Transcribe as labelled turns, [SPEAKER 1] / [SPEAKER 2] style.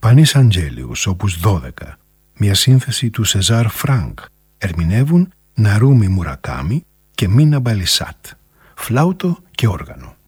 [SPEAKER 1] Πανίς Αντζέλιους, όπους 12, μια σύνθεση του Σεζάρ Φρανκ, ερμηνεύουν Ναρούμι Μουρακάμι και Μίνα Μπαλισάτ, φλάουτο και όργανο.